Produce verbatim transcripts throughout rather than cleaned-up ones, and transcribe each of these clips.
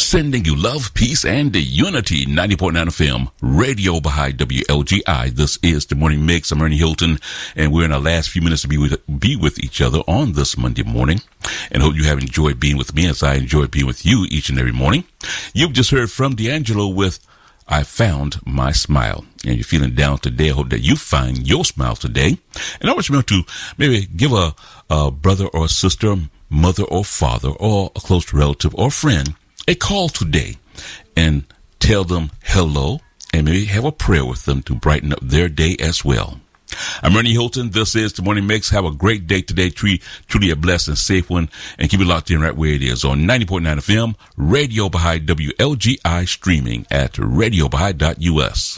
Sending you love, peace, and unity. ninety point nine F M, Radio Baha'i W L G I. This is the Morning Mix. I'm Ernie Hilton, and we're in our last few minutes to be with, be with each other on this Monday morning. And hope you have enjoyed being with me as I enjoy being with you each and every morning. You've just heard from D'Angelo with I Found My Smile. And you're feeling down today. I hope that you find your smile today. And I want you to maybe give a, a brother or a sister, mother or father, or a close relative or friend a call today and tell them hello and maybe have a prayer with them to brighten up their day as well. I'm Ernie Hilton. This is the Morning Mix. Have a great day today. Truly, truly a blessed and safe one. And keep it locked in right where it is on ninety point nine F M, Radio Baha'i W L G I, streaming at radio baha'i dot U S.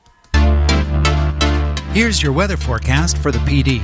Here's your weather forecast for the P D.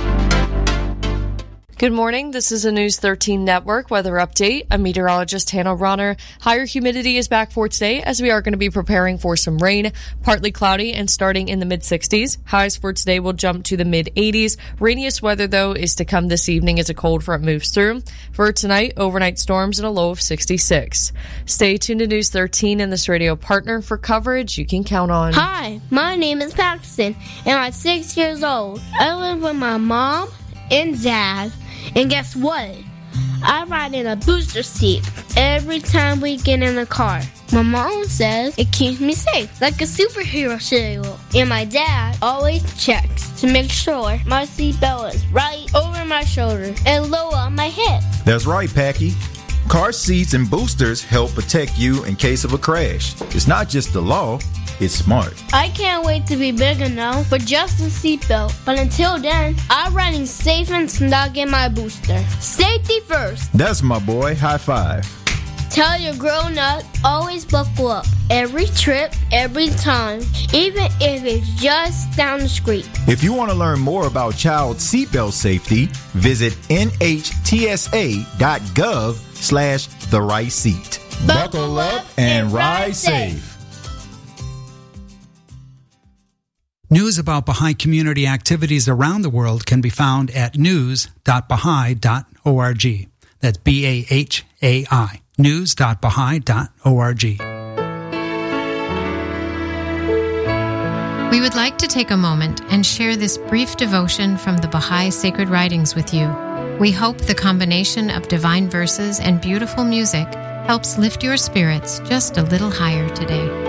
Good morning. This is a News thirteen Network weather update. I'm meteorologist Hannah Ronner. Higher humidity is back for today as we are going to be preparing for some rain. Partly cloudy and starting in the mid sixties. Highs for today will jump to the mid eighties. Rainiest weather, though, is to come this evening as a cold front moves through. For tonight, overnight storms and a low of sixty-six. Stay tuned to News thirteen and this radio partner for coverage you can count on. Hi, my name is Paxton, and I'm six years old. I live with my mom and dad. And guess what? I ride in a booster seat every time we get in the car. My mom says it keeps me safe, like a superhero should. And my dad always checks to make sure my seatbelt is right over my shoulder and low on my head. That's right, Packy. Car seats and boosters help protect you in case of a crash. It's not just the law, it's smart. I can't wait to be big enough for just a seatbelt. But until then, I'm riding safe and snug in my booster. Safety first. That's my boy. High five. Tell your grown-up, always buckle up. Every trip, every time, even if it's just down the street. If you want to learn more about child seatbelt safety, visit N H T S A dot gov slash the right seat. Buckle up and ride safe. News about Baha'i community activities around the world can be found at news dot baha'i dot org. That's B A H A I. news dot baha'i dot org. We would like to take a moment and share this brief devotion from the Baha'i Sacred Writings with you. We hope the combination of divine verses and beautiful music helps lift your spirits just a little higher today.